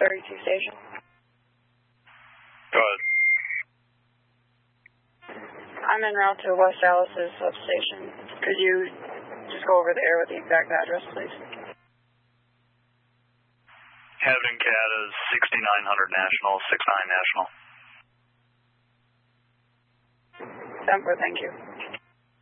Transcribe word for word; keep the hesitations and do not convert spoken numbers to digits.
thirty-two station. Go ahead. I'm en route to West Alice's substation. Could you just go over there with the exact address, please? Hampton Cat is sixty-nine hundred National, six nine National. Denver, thank you.